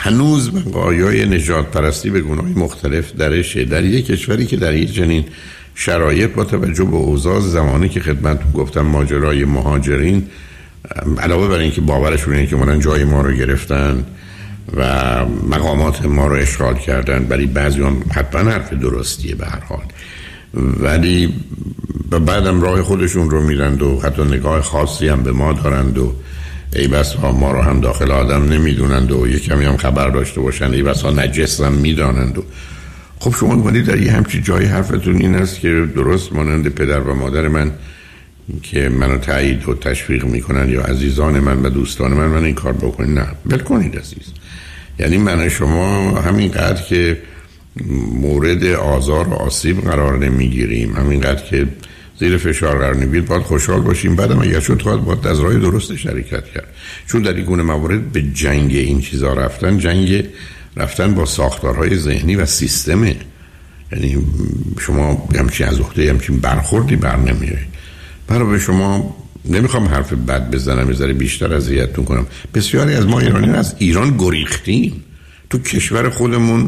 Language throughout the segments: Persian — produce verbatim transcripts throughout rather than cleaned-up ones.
هنوز بقایای نجات پرستی به گونه‌های مختلف درشه در یک کشوری که در یک چنین شرایط با توجه به اوضاع زمانی که خدمتتون گفتم ماجرای مهاجرین، علاوه بر اینکه باورشون اینه که اومدن جای ما رو گرفتن و مقامات ما رو اشغال کردن، برای بعضی‌ها حتما حرف درستیه به هر حال، ولی بعدم راه خودشون رو میرند و حتی نگاه خاصی هم به ما دارند و ای بس ها ما رو هم داخل آدم نمیدونند و یک کمی هم خبر داشته باشند، ای بس ها نجس هم میدانند. و خب شما کنید در یه همچی جایی حرفتون این است که درست مانند پدر و مادر من که منو تایید و تشویق میکنن یا عزیزان من و دوستان من من این کار بکنید. نه، بل کنید عزیز. یعنی من شما همینقدر که مورد آزار و آسیب قرار نمیگیریم، همینقدر که زیر فشار قرار نمیگیریم، باید خوشحال باشیم. بعدم اگر شد باید از راه درست شرکت کرد، چون در این گونه موارد به جنگ این چیزا رفتن، جنگ رفتن با ساختارهای ذهنی و سیستمه. یعنی شما همچین از عهده همچین برخوردی بر نمیایید. برای به شما نمیخوام حرف بد بزنم، یه ذره بیشتر اذیتتون کنم. بسیاری از ما ایرانی از ایران گریختیم، تو کشور خودمون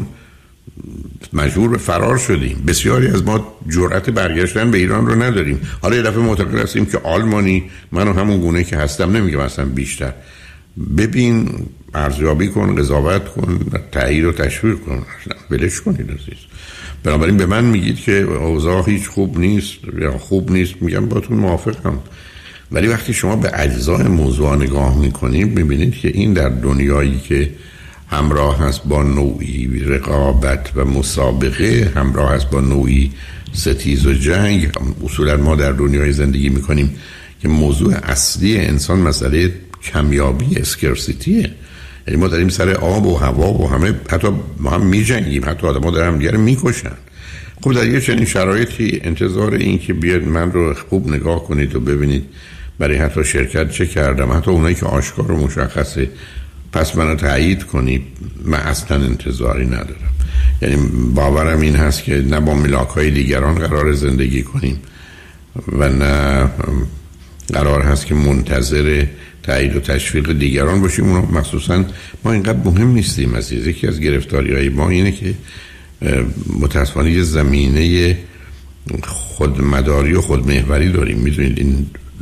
مجبور به فرار شدیم. بسیاری از ما جرأت برگشتن به ایران رو نداریم. حالا یه دفعه معتقد هستیم که آلمانی، منو همون گونه که هستم، نمیگم اصلا بیشتر. ببین، ارزیابی کن، قضاوت کن، تایید و تشویق کن، بلش کنید عزیز. بنابراین به من میگید که اوضاع هیچ خوب نیست یا خوب نیست، میگم باتون موافقم. ولی وقتی شما به اجزای موضوع نگاه میکنید میبینید که این در دنیایی که همراه هست با نوعی رقابت و مسابقه، همراه هست با نوعی ستیز و جنگ. اصولا ما در دنیای زندگی میکنیم که موضوع اصلی انسان مسئله کمیابی، اسکرسیتیه. یعنی ما داریم سر آب و هوا و همه، حتی ما هم میجنگیم، حتی آدم ها دارن دیگه میکشن. خب در یه چنین شرایطی انتظار این که بیاد من رو خوب نگاه کنید و ببینید برای حتی شرکت چه کردم، حتی اونایی که آشکار و مشخصه پس منو تایید کنید، من اصلا انتظاری ندارم. یعنی باورم این هست که نه با ملاک‌های دیگران قرار زندگی کنیم و نه قرار هست که منتظر تایید و تشویق دیگران باشیم. اونا مخصوصا ما اینقدر مهم نیستیم عزیز. یکی از گرفتاری‌های ما اینه که متأسفانه یه زمینه خودمداری و خودمحوری داریم. میدونید این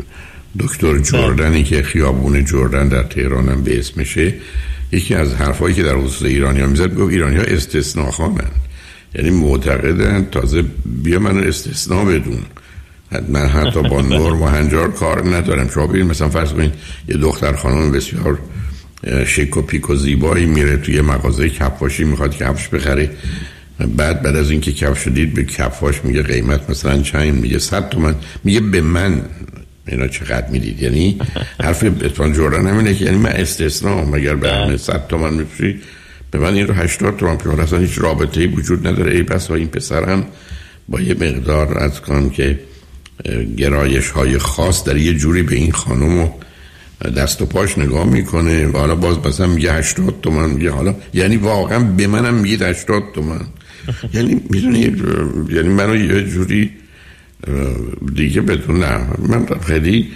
دکتر جردنی که خیابون جردن در تهران هم به اسمشه، یکی از حرفایی که در خصوص ایرانی‌ها میزد گفت ایرانی‌ها استثناخوانن. یعنی معتقدن تازه بیا منو استثناء بدون، من حتی با نرم و هنجار کار ندارم. شما ببین مثلا فرض کنید یه دختر خانم بسیار شیک و پیک و زیبایی میره توی مغازه کفاشی میخواد کفش بخره، بعد بعد از اینکه کفش دید به کفاش میگه قیمت مثلا چند، میگه صد تومن، میگه به من اینا چقدر میدید؟ یعنی حرف اتفاق جردن همینه که یعنی من استثناء، مگر به همه صد تومن میفروشی به من این رو هشتاد تومن که اصلا هیچ رابطه‌ای وجود نداره. ای بس این پسرم با یه مقدار از کنم که گرایش های خاص در یه جوری به این خانم و دست و پاش نگاه میکنه و حالا باز مثلا میگه هشتاد تومن، میگه حالا یعنی واقعا به منم میگه هشتاد تومن. یعنی میدونی، یعنی منو یه جوری دیگه بدون، نه من خیلی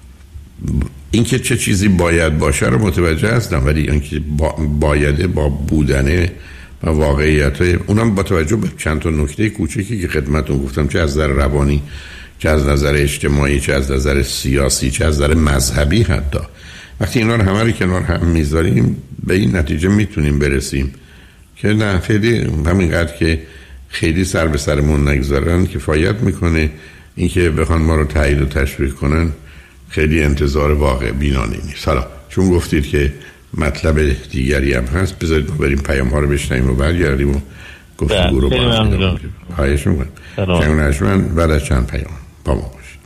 اینکه چه چیزی باید باشه رو متوجه هستم، ولی اینکه با بایده با بودنه و واقعیت های اونم با توجه به چند تا نکته کوچکی که خدمتون گفتم، چه از نظر روانی، چه از نظر اجتماعی، چه از نظر سیاسی، چه از نظر مذهبی. حتی وقتی اینا رو همه رو کنار هم میذاریم به این نتیجه میتونیم برسیم که نه، خیلی همینقدر که خیلی سر به سرمون نگذارن کفایت میکنه. اینکه بخوان ما رو تایید و تشویق کنن خیلی انتظار واقع بینانه نیست. حالا چون گفتید که مطلب دیگری هم هست، بذارید ما بریم پیام ها رو بشنیم و برگردیم و گفتگو رو باز کنیم. خواهش میکنم. چند نشمن بعد از چند پیام با ما باشید.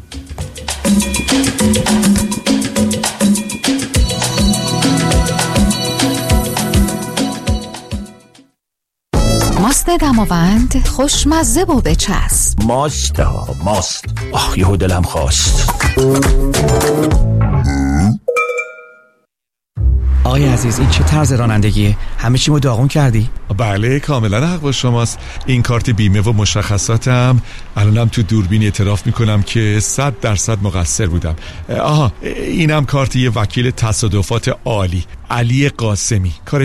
ماست دماوند خوشمزه و بچسب. ماست ها ماست. آخ یهو دلم خواست. آقای عزیز این چه طرز رانندگیه؟ همه چی مو داغون کردی؟ بله کاملا حق با شماست. این کارت بیمه و مشخصاتم الانم تو دوربین اعتراف میکنم که صد درصد مقصر بودم. آها اینم کارت یه وکیل تصادفات عالی، علی قاسمی. کار